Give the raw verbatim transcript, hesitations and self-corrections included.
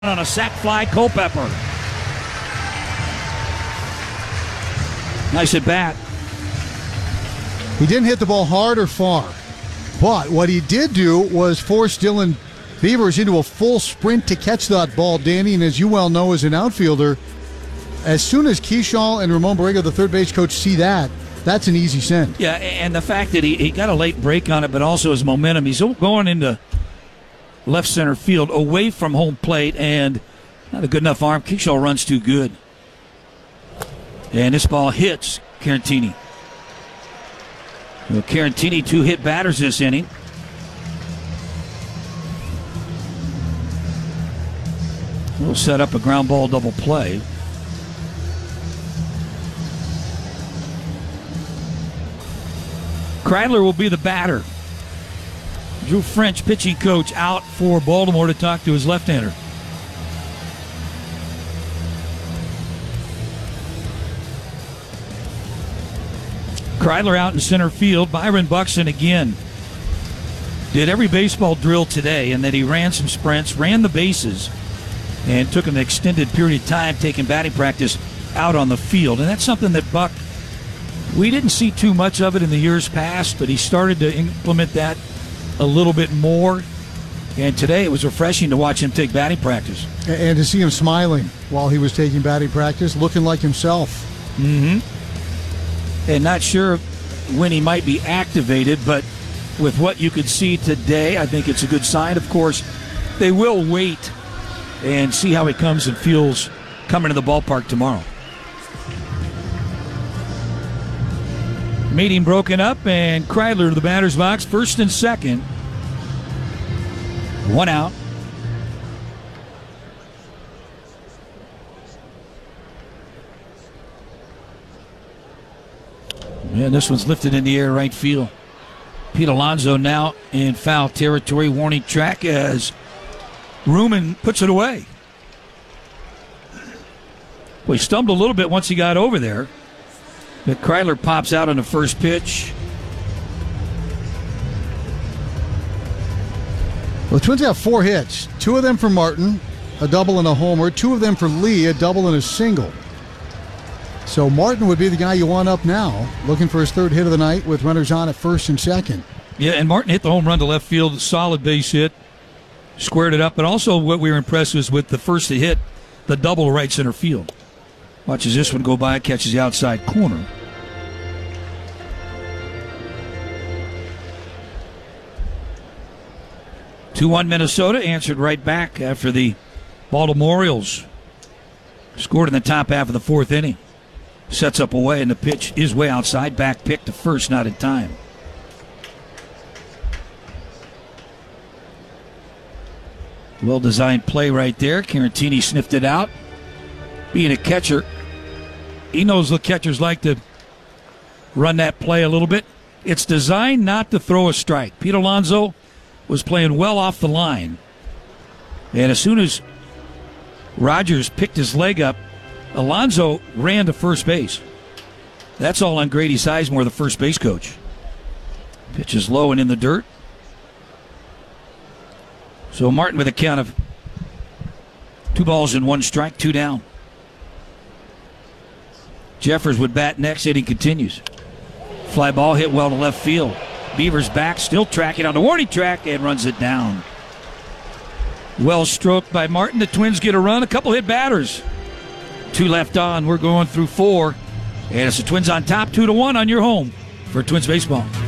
on a sac fly, Culpepper. Nice at bat. He didn't hit the ball hard or far, but what he did do was force Dylan Beavers into a full sprint to catch that ball, Danny. And as you well know as an outfielder, as soon as Keishal and Ramon Borrego, the third base coach, see that, that's an easy send. Yeah, and the fact that he, he got a late break on it, but also his momentum. He's going into left center field away from home plate, and not a good enough arm. Keishal runs too good. And this ball hits Carantini. Well, Carantini, two hit batters this inning. We'll set up a ground ball double play. Kreidler will be the batter. Drew French, pitching coach, out for Baltimore to talk to his left-hander. Kreidler out in center field. Byron Buxton again did every baseball drill today, and then he ran some sprints, ran the bases, and took an extended period of time taking batting practice out on the field. And that's something that Buck, we didn't see too much of it in the years past, but he started to implement that a little bit more. And today it was refreshing to watch him take batting practice. And to see him smiling while he was taking batting practice, looking like himself. Mm-hmm. And not sure when he might be activated, but with what you could see today, I think it's a good sign. Of course, they will wait and see how he comes and feels coming to the ballpark tomorrow. Meeting broken up, and Kreidler to the batter's box, first and second. One out. And this one's lifted in the air right field. Pete Alonso now in foul territory, warning track as Ruman puts it away. Well, he stumbled a little bit once he got over there. But Kreidler pops out on the first pitch. Well, the Twins have four hits. Two of them for Martin, a double and a homer. Two of them for Lee, a double and a single. So Martin would be the guy you want up now, looking for his third hit of the night with runners on at first and second. Yeah, and Martin hit the home run to left field, solid base hit, squared it up. But also what we were impressed with with the first to hit, the double to right center field. Watches this one go by, catches the outside corner. two one Minnesota, answered right back after the Baltimore Orioles scored in the top half of the fourth inning. Sets up away, and the pitch is way outside. Back pick to first, not in time. Well-designed play right there. Carantini sniffed it out. Being a catcher, he knows the catchers like to run that play a little bit. It's designed not to throw a strike. Pete Alonso was playing well off the line. And as soon as Rogers picked his leg up, Alonso ran to first base. That's all on Grady Sizemore, the first base coach. Pitch is low and in the dirt. So Martin with a count of two balls and one strike, two down. Jeffers would bat next, inning continues. Fly ball hit well to left field. Beavers back, still tracking on the warning track, and runs it down. Well stroked by Martin. The Twins get a run. A couple hit batters. Two left on. We're going through four. And it's the Twins on top, two to one on your home for Twins baseball.